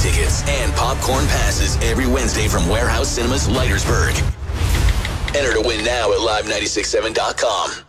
tickets and popcorn passes every Wednesday from Warehouse Cinemas, Leitersburg. Enter to win now at live967.com.